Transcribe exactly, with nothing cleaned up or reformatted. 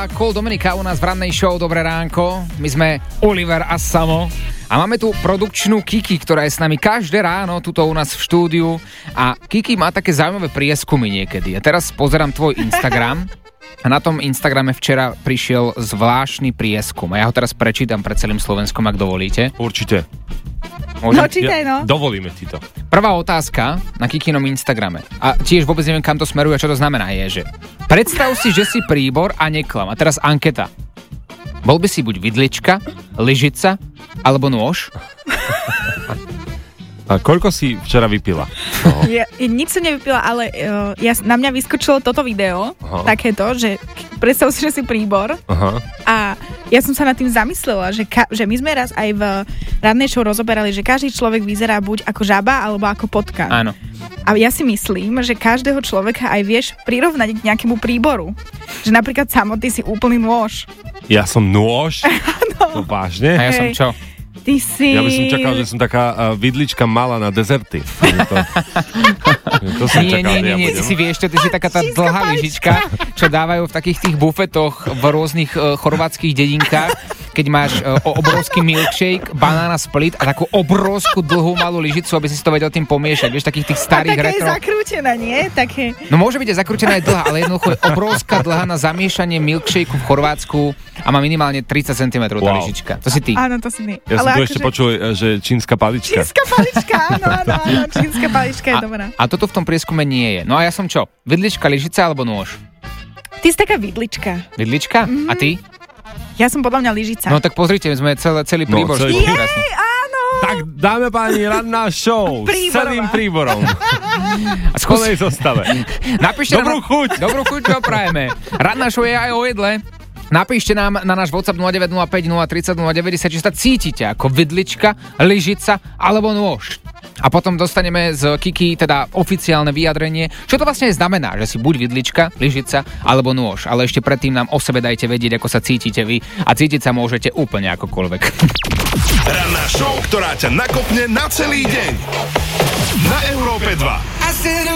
a Cool Dominika u nás v rannej show. Dobré ránko. My sme Oliver a Samo. A máme tu produkčnú Kiki, ktorá je s nami každé ráno tuto u nás v štúdiu. A Kiki má také zaujímavé prieskumy niekedy. A teraz pozerám tvoj Instagram. A na tom Instagrame včera prišiel zvláštny prieskum. A ja ho teraz prečítam pred celým Slovenskom, ak dovolíte. Určite. Môžem? No čítaj, no. Ja, dovolíme ti to. Prvá otázka na Kikinom Instagrame. A tiež vôbec neviem, kam to smeruje a čo to znamená je, že predstav si, že si príbor a neklam. A teraz anketa. Bol by si buď vidlička, lyžica alebo nôž? A koľko si včera vypila? Ja, ja nič som nevypila, ale uh, ja, na mňa vyskočilo toto video, Aha. takéto, že predstav si, že si príbor. Aha. A ja som sa nad tým zamyslela, že, ka, že my sme raz aj v rannej show rozoberali, že každý človek vyzerá buď ako žaba, alebo ako potka. Áno. A ja si myslím, že každého človeka aj vieš prirovnať k nejakému príboru. Že napríklad Samo, ty si úplný nôž. Ja som nôž? Áno. To vážne? A ja som čo? Ty si... Ja by som čakal, že som taká uh, vidlička malá na dezerty. To, to som nie, čakal, nie, nie, nie, ty si vieš, čo, ty si taká tá dlhá lyžička, čo dávajú v takých tých bufetoch v rôznych uh, chorvátskych dedinkách, keď máš uh, obrovský milkshake, banána split a takú obrovskú dlhú malú lyžicu, aby si si to vedel tým pomiešať. Vieš, takých tých starých retro. A retro. taká je zakrútená, nie? Také... No môže byť aj zakrútená aj dlhá, ale jednoducho je obrovská dlhá na zamiešanie milkshakeu v Chorvátsku a má minimálne tridsať centimetrov tá wow. lyžička. To si ty. Áno, to si ty. Ja ale som tu ako ešte že... počul, že čínska palička. Čínska palička, áno, áno, áno, čínska palička je a, dobrá. A toto v tom prieskume nie je. No a ja som čo? Vidlička, lyžica alebo nôž? Ty si taká vidlička. Vidlička? Mm-hmm. A ty? Ja som podľa mňa lyžica. No tak pozrite, my sme celé, celý No, príbor. celý- spolu Jej, krásne. áno! Tak dáme páni, ranná show s Príborová. celým príborom. A V skús, plnej zostave. napíšte Dobrú nám, chuť. Dobrú chuť, čo prajeme. Ranná show je aj o jedle. Napíšte nám na náš WhatsApp nula deväť nula päť nula tri nula nula deväťdesiat, či sa cítite ako vidlička, lyžica alebo nôž. A potom dostaneme z Kiki teda oficiálne vyjadrenie, čo to vlastne znamená, že si buď vidlička, lyžica alebo nôž. Ale ešte predtým nám o sebe dajte vedieť, ako sa cítite vy a cítiť sa môžete úplne akokoľvek. Ranná show, ktorá ťa nakopne na celý deň. Na Európe dva.